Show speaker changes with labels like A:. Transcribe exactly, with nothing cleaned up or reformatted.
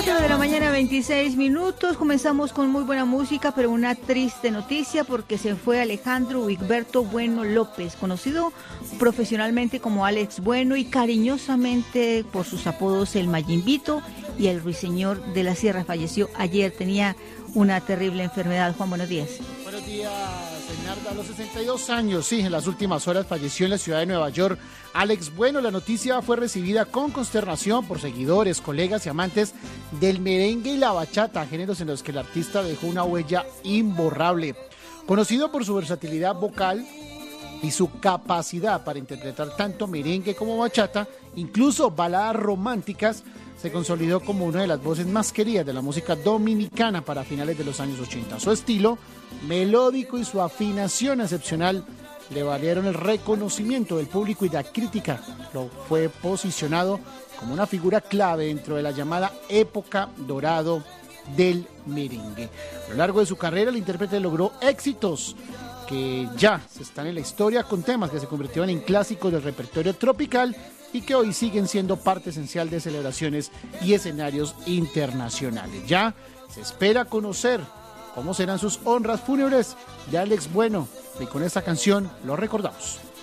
A: ocho de la mañana, veintiséis minutos. Comenzamos con muy buena música, pero una triste noticia porque se fue Alejandro Wigberto Bueno López, conocido profesionalmente como Alex Bueno y cariñosamente por sus apodos El Mayimbito y El Ruiseñor de la Sierra. Falleció ayer, tenía una terrible enfermedad. Juan, buenos días.
B: Buenos días, Senarda. A los sesenta y dos años, sí, en las últimas horas falleció en la ciudad de Nueva York Alex Bueno. La noticia fue recibida con consternación por seguidores, colegas y amantes del merengue y la bachata, géneros en los que el artista dejó una huella imborrable. Conocido por su versatilidad vocal y su capacidad para interpretar tanto merengue como bachata, incluso baladas románticas, se consolidó como una de las voces más queridas de la música dominicana para finales de los años ochenta. Su estilo melódico y su afinación excepcional le valieron el reconocimiento del público y de la crítica. Lo fue posicionado como una figura clave dentro de la llamada época dorado del merengue. A lo largo de su carrera, el intérprete logró éxitos que ya se están en la historia con temas que se convirtieron en clásicos del repertorio tropical y que hoy siguen siendo parte esencial de celebraciones y escenarios internacionales. Ya se espera conocer cómo serán sus honras fúnebres de Alex Bueno, y con esta canción lo recordamos.